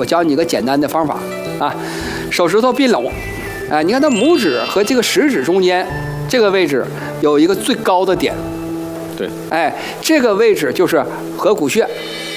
我教你一个简单的方法啊，手指头并拢，哎，你看它拇指和这个食指中间这个位置有一个最高的点， 对， 哎，这个位置就是合谷穴，